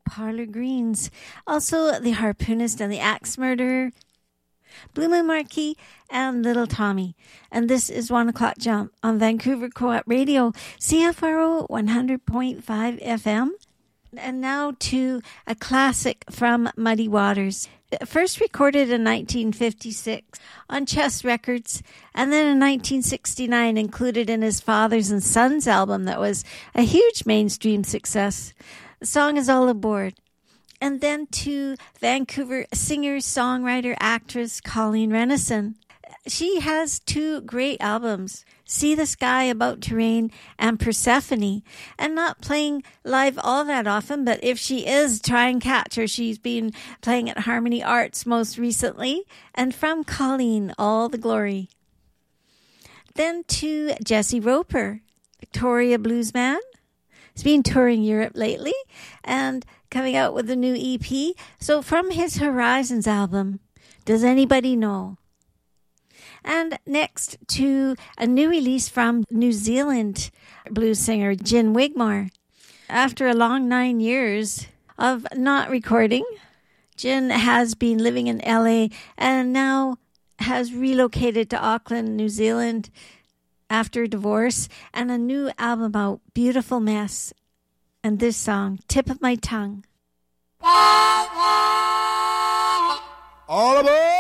Parlor Greens. Also, The Harpoonist and the Axe Murderer, Blue Moon Marquee, and Little Tommy. And this is 1 O'Clock Jump on Vancouver Co-op Radio, CFRO 100.5 FM. And now to a classic from Muddy Waters. First recorded in 1956 on Chess Records, and then in 1969 included in his Fathers and Sons album that was a huge mainstream success. The song is All Aboard. And then to Vancouver singer, songwriter, actress Colleen Renison. She has two great albums, See the Sky About to Rain and Persephone, and not playing live all that often, but if she is, try and catch her. She's been playing at Harmony Arts most recently, and from Colleen, All the Glory. Then to Jesse Roper, Victoria Bluesman. He's been touring Europe lately and coming out with a new EP. So from his Horizons album, Does Anybody Know? And next to a new release from New Zealand blues singer Gin Wigmore. After a long 9 years of not recording, Gin has been living in LA and now has relocated to Auckland, New Zealand after divorce, and a new album out, Beautiful Mess. And this song, Tip of My Tongue. All aboard!